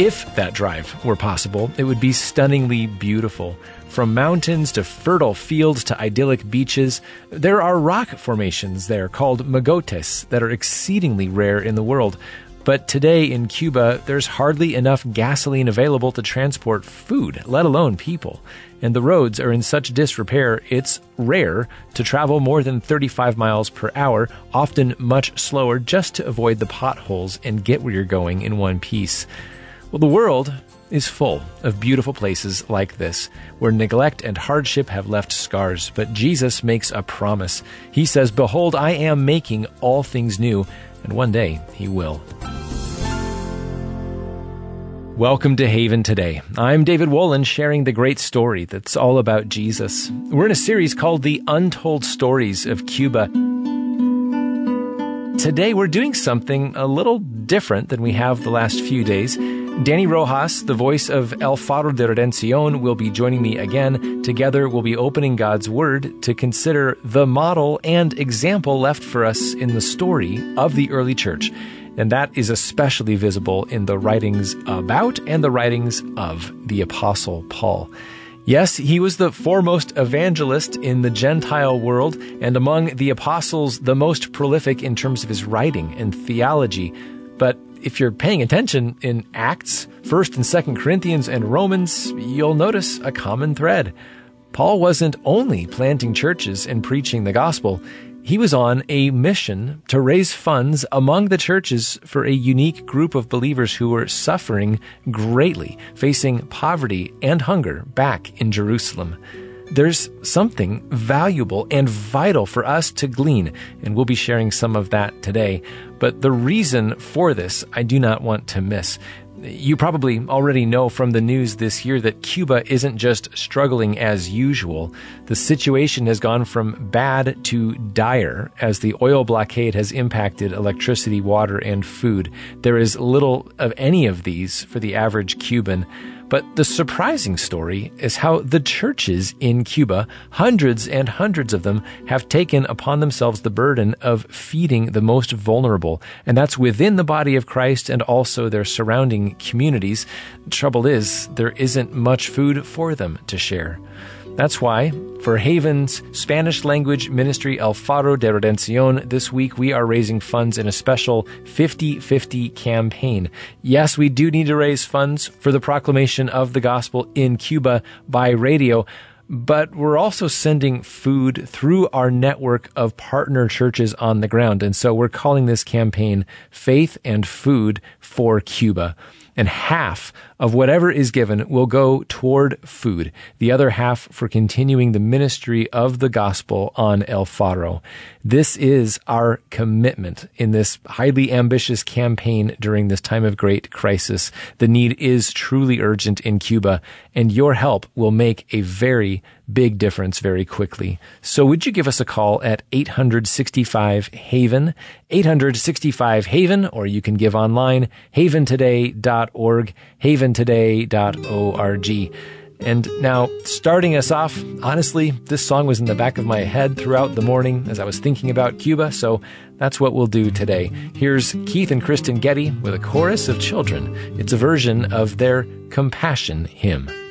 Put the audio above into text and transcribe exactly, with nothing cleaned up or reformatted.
If that drive were possible, it would be stunningly beautiful. From mountains to fertile fields to idyllic beaches, there are rock formations there called mogotes that are exceedingly rare in the world. But today in Cuba, there's hardly enough gasoline available to transport food, let alone people. And the roads are in such disrepair, it's rare to travel more than thirty-five miles per hour, often much slower, just to avoid the potholes and get where you're going in one piece. Well, the world is full of beautiful places like this, where neglect and hardship have left scars. But Jesus makes a promise. He says, "Behold, I am making all things new," and one day He will. Welcome to Haven Today. I'm David Wolin, sharing the great story that's all about Jesus. We're in a series called The Untold Stories of Cuba. Today we're doing something a little different than we have the last few days. Danny Rojas, the voice of El Faro de Redención, will be joining me again. Together, we'll be opening God's Word to consider the model and example left for us in the story of the early church. And that is especially visible in the writings about and the writings of the Apostle Paul. Yes, he was the foremost evangelist in the Gentile world, and among the apostles, the most prolific in terms of his writing and theology. But if you're paying attention in Acts, First and Second Corinthians, and Romans, you'll notice a common thread. Paul wasn't only planting churches and preaching the gospel. He was on a mission to raise funds among the churches for a unique group of believers who were suffering greatly, facing poverty and hunger back in Jerusalem. There's something valuable and vital for us to glean, and we'll be sharing some of that today. But the reason for this, I do not want to miss. You probably already know from the news this year that Cuba isn't just struggling as usual. The situation has gone from bad to dire as the oil blockade has impacted electricity, water, and food. There is little of any of these for the average Cuban. But the surprising story is how the churches in Cuba, hundreds and hundreds of them, have taken upon themselves the burden of feeding the most vulnerable. And that's within the body of Christ and also their surrounding communities. The trouble is, there isn't much food for them to share. That's why, for Haven's Spanish-language ministry El Faro de Redención, this week we are raising funds in a special fifty fifty campaign. Yes, we do need to raise funds for the proclamation of the gospel in Cuba by radio, but we're also sending food through our network of partner churches on the ground. And so we're calling this campaign Faith and Food for Cuba. And half of whatever is given will go toward food, the other half for continuing the ministry of the gospel on El Faro. This is our commitment in this highly ambitious campaign during this time of great crisis. The need is truly urgent in Cuba, and your help will make a very big difference very quickly. So would you give us a call at eight hundred sixty-five HAVEN, eight hundred sixty-five HAVEN, or you can give online, haven today dot org, haven today dot org. And now, starting us off, honestly, this song was in the back of my head throughout the morning as I was thinking about Cuba, so that's what we'll do today. Here's Keith and Kristen Getty with a chorus of children. It's a version of their Compassion hymn.